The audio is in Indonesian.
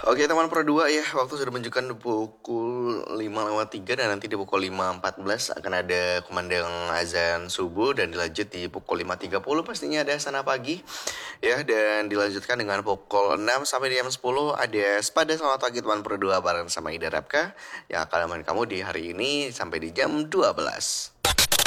Oke teman Pro 2 ya, waktu sudah menunjukkan di pukul 5:03 dan nanti di pukul 5:14 akan ada kumandang azan subuh dan dilanjut di pukul 5:30 pastinya ada sana pagi ya, dan dilanjutkan dengan pukul 6 sampai jam 10 ada Sepada Selamat Pagi teman Pro 2 bareng sama Ida Rapka yang akan nemenin kamu di hari ini sampai di jam 12.